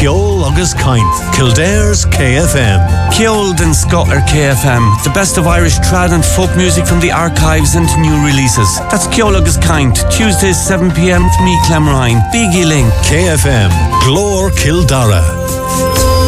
Ceol agus Caint, Kildare's KFM. Ceol den Scott or KFM, the best of Irish trad and folk music from the archives and new releases. That's Ceol agus Caint, Tuesdays 7 p.m. with me, Clem Ryan. Biggie Link. KFM, Glór Kildare.